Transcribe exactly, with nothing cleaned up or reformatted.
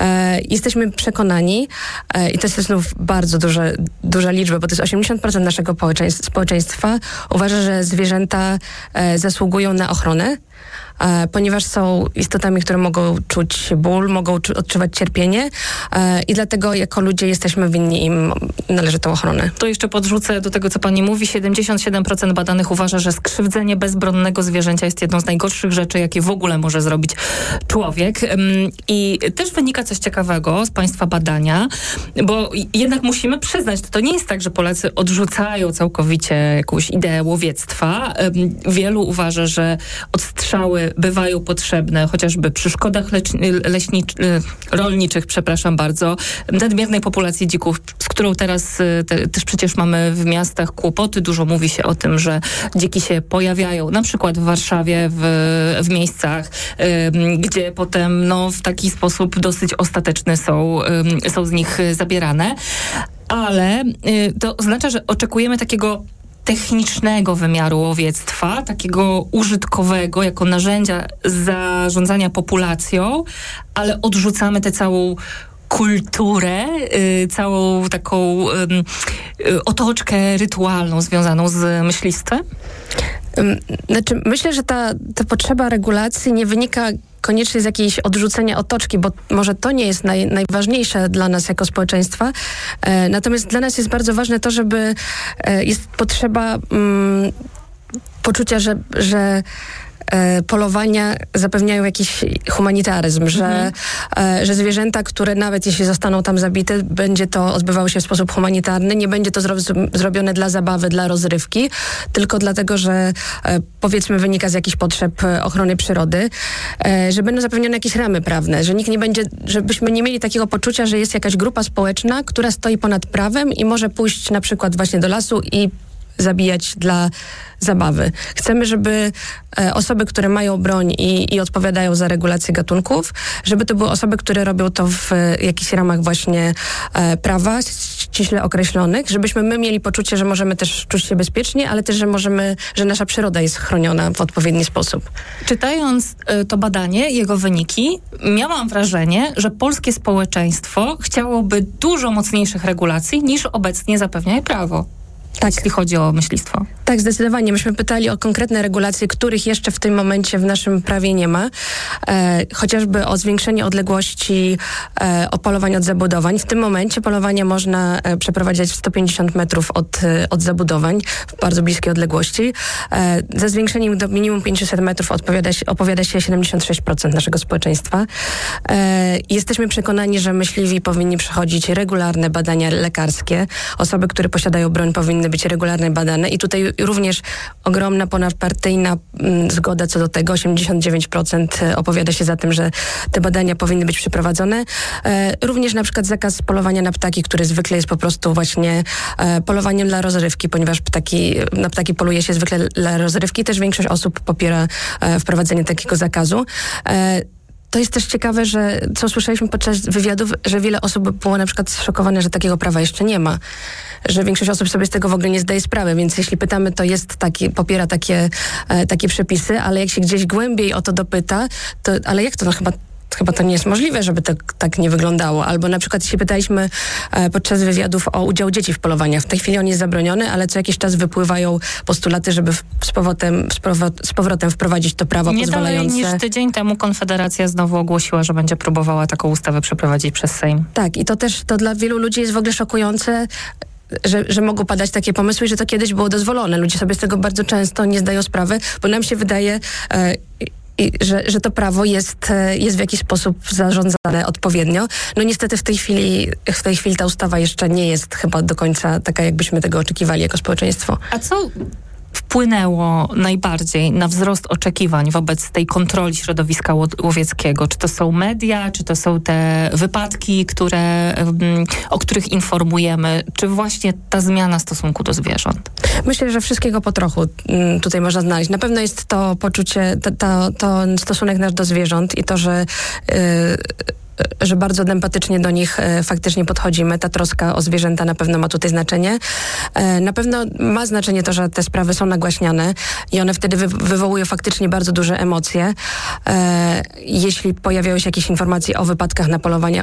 Jesteśmy przekonani, i to jest znów bardzo duże, duża liczba, bo to jest osiemdziesiąt procent naszego społeczeństwa uważa, że zwierzęta zasługują na ochronę, ponieważ są istotami, które mogą czuć ból, mogą czu- odczuwać cierpienie i dlatego jako ludzie jesteśmy winni im należytą ochronę. To jeszcze podrzucę do tego, co pani mówi. siedemdziesiąt siedem procent badanych uważa, że skrzywdzenie bezbronnego zwierzęcia jest jedną z najgorszych rzeczy, jakie w ogóle może zrobić człowiek. I też wynika coś ciekawego z państwa badania, bo jednak musimy przyznać, to nie jest tak, że Polacy odrzucają całkowicie jakąś ideę łowiectwa. Wielu uważa, że odstrzały bywają potrzebne, chociażby przy szkodach lecz- leśnicz- rolniczych, przepraszam bardzo, nadmiernej populacji dzików, z którą teraz te, też przecież mamy w miastach kłopoty. Dużo mówi się o tym, że dziki się pojawiają, na przykład w Warszawie, w, w miejscach, ym, gdzie potem no, w taki sposób dosyć ostateczny są, ym, są z nich zabierane. Ale y, to oznacza, że oczekujemy takiego technicznego wymiaru łowiectwa, takiego użytkowego, jako narzędzia zarządzania populacją, ale odrzucamy tę całą kulturę, y, całą taką y, y, otoczkę rytualną związaną z myślistwem? Znaczy, myślę, że ta, ta potrzeba regulacji nie wynika koniecznie z jakiejś odrzucenia otoczki, bo może to nie jest naj, najważniejsze dla nas jako społeczeństwa. E, natomiast dla nas jest bardzo ważne to, żeby e, jest potrzeba mm, poczucia, że, że e, polowania zapewniają jakiś humanitaryzm, że, mhm. e, że zwierzęta, które nawet jeśli zostaną tam zabite, będzie to odbywało się w sposób humanitarny, nie będzie to zro, zrobione dla zabawy, dla rozrywki, tylko dlatego, że e, powiedzmy wynika z jakichś potrzeb ochrony przyrody, e, że będą zapewnione jakieś ramy prawne, że nikt nie będzie, żebyśmy nie mieli takiego poczucia, że jest jakaś grupa społeczna, która stoi ponad prawem i może pójść na przykład właśnie do lasu i zabijać dla zabawy. Chcemy, żeby e, osoby, które mają broń i, i odpowiadają za regulację gatunków, żeby to były osoby, które robią to w e, jakichś ramach właśnie e, prawa ściśle określonych, żebyśmy my mieli poczucie, że możemy też czuć się bezpiecznie, ale też, że możemy, że nasza przyroda jest chroniona w odpowiedni sposób. Czytając y, to badanie, jego wyniki, miałam wrażenie, że polskie społeczeństwo chciałoby dużo mocniejszych regulacji niż obecnie zapewnia je prawo. Tak. Jeśli chodzi o myślistwo. Tak, zdecydowanie. Myśmy pytali o konkretne regulacje, których jeszcze w tym momencie w naszym prawie nie ma. E, chociażby o zwiększenie odległości, e, o polowanie od zabudowań. W tym momencie polowania można e, przeprowadzać w sto pięćdziesiąt metrów od, e, od zabudowań, w bardzo bliskiej odległości. E, za zwiększeniem do minimum pięćset metrów odpowiada się, opowiada się siedemdziesiąt sześć procent naszego społeczeństwa. E, jesteśmy przekonani, że myśliwi powinni przechodzić regularne badania lekarskie. Osoby, które posiadają broń, powinny być regularnie badane i tutaj również ogromna ponadpartyjna m, zgoda co do tego. osiemdziesiąt dziewięć procent opowiada się za tym, że te badania powinny być przeprowadzone. E, również na przykład zakaz polowania na ptaki, który zwykle jest po prostu właśnie e, polowaniem dla rozrywki, ponieważ ptaki, na ptaki poluje się zwykle dla rozrywki. Też większość osób popiera e, wprowadzenie takiego zakazu. E, To jest też ciekawe, że co słyszeliśmy podczas wywiadów, że wiele osób było na przykład zszokowane, że takiego prawa jeszcze nie ma. Że większość osób sobie z tego w ogóle nie zdaje sprawy, więc jeśli pytamy, to jest taki, popiera takie, e, takie przepisy, ale jak się gdzieś głębiej o to dopyta, to ale jak to no chyba Chyba to nie jest możliwe, żeby to tak nie wyglądało. Albo na przykład jeśli pytaliśmy e, podczas wywiadów o udział dzieci w polowaniach. W tej chwili on jest zabroniony, ale co jakiś czas wypływają postulaty, żeby w, z, powrotem, z, powro, z powrotem wprowadzić to prawo nie pozwalające... Nie dalej niż tydzień temu Konfederacja znowu ogłosiła, że będzie próbowała taką ustawę przeprowadzić przez Sejm. Tak, i to też to dla wielu ludzi jest w ogóle szokujące, Że, że mogą padać takie pomysły, że to kiedyś było dozwolone. Ludzie sobie z tego bardzo często nie zdają sprawy, bo nam się wydaje... E, I, że, że to prawo jest, jest w jakiś sposób zarządzane odpowiednio. No niestety w tej chwili w tej chwili ta ustawa jeszcze nie jest chyba do końca taka, jakbyśmy tego oczekiwali jako społeczeństwo. A co wpłynęło najbardziej na wzrost oczekiwań wobec tej kontroli środowiska łowieckiego? Czy to są media, czy to są te wypadki, które, o których informujemy, czy właśnie ta zmiana stosunku do zwierząt? Myślę, że wszystkiego po trochu tutaj można znaleźć. Na pewno jest to poczucie, to, to, to stosunek nasz do zwierząt i to, że yy, że bardzo empatycznie do nich e, faktycznie podchodzimy. Ta troska o zwierzęta na pewno ma tutaj znaczenie. E, na pewno ma znaczenie to, że te sprawy są nagłaśniane i one wtedy wy, wywołują faktycznie bardzo duże emocje. E, jeśli pojawiają się jakieś informacje o wypadkach na polowaniach,